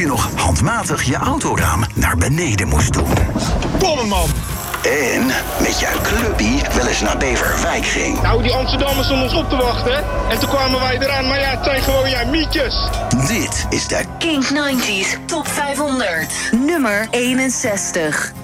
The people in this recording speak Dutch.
je nog handmatig je autoraam naar beneden moest doen. Domme man! En met je clubpie wel eens naar Beverwijk ging. Nou, die Amsterdammers stonden ons op te wachten. En toen kwamen wij eraan, maar ja, het zijn gewoon mietjes. Dit is de Kink 90s Top 500. Nummer 61.